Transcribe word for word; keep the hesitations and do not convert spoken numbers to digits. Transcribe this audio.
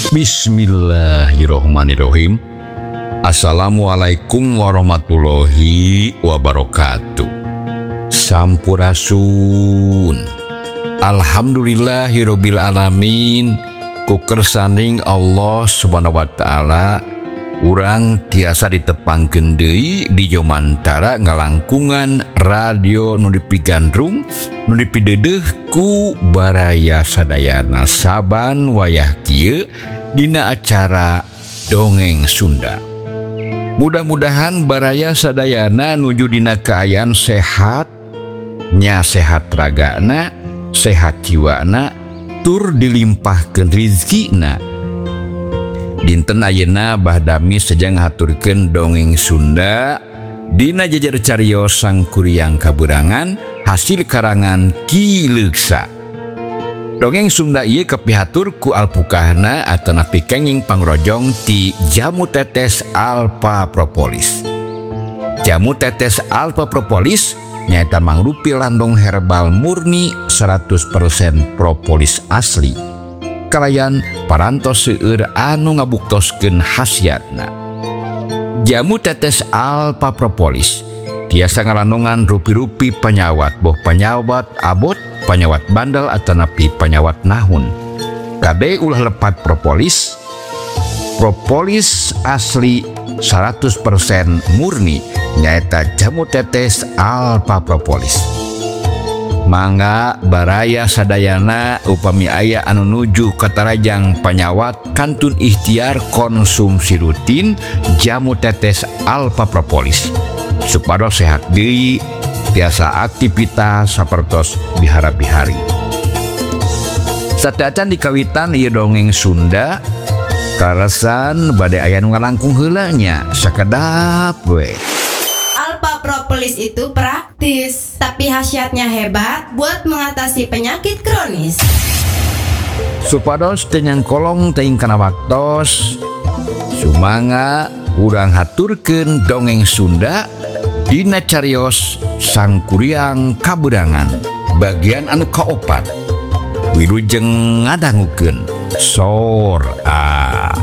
Bismillahirrohmanirrohim. Assalamualaikum warahmatullahi wabarakatuh. Sampurasun. Alhamdulillahirabbil alamin. Ku kersaning Allah Subhanahu wa taala urang tiasa ditepangkeun deui di jomantara ngalangkungan radio nu dipigandrung nu dipideudeuh ku baraya sadayana saban wayah kieu dina acara Dongeng Sunda. Mudah-mudahan baraya sadayana nuju dina kaayaan sehat, nya sehat ragana, sehat jiwana, tur dilimpahkeun rizkina. Dinten ayeuna bahdami sejang ngaturkeun Dongeng Sunda dina jajar cariyos Sangkuriang Kaburangan hasil karangan Ki Leuksa. Dongeng Sunda ieu kepihatur ku alpukahna atanapi kenging pangrojong ti Jamu Tetes Alpha Propolis. Jamu Tetes Alpha Propolis nyaeta mangrupi landung herbal murni seratus persen propolis asli. Kalayan parantos seueur anu ngabuktoskeun khasiatna. Jamu Tetes Alpha Propolis tiasa ngalandungan rupi-rupi panyawat, boh panyawat abot, panyawat bandel atanapi panyawat nahun. Kade ulah lepat propolis, propolis asli seratus persen murni nyaeta Jamu Tetes Alpha Propolis. Mangga baraya sadayana upami aya anu nuju katarajang panyawat kantun ikhtiar konsumsi rutin Jamu Tetes Alpha Propolis supados sehat deui tiasa aktivitas sapertos bihara-bihari. Sadacan dikawitan ieu Dongeng Sunda karesan bade aya nu ngalangkung heula nya sakedap we. Alpha Propolis itu praktis, tapi khasiatnya hebat buat mengatasi penyakit kronis. Supados teu nyangkolong teuing kana waktos, sumangga urang haturkeun Dongeng Sunda dina cariyos Sangkuriang Kaburangan bagian anu kaopat. Wilujeng ngadangukeun Sor A.